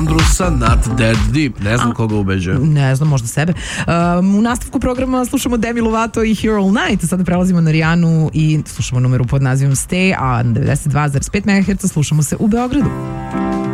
Brusa, Not That Deep. Ne znam koga ubeđuje. Ne znam, možda sebe. U nastavku programa slušamo Demi Lovato i Here All Night. Sada prelazimo na Rijanu i slušamo numeru pod nazivom Stay, a na 92,5 MHz slušamo se u Beogradu.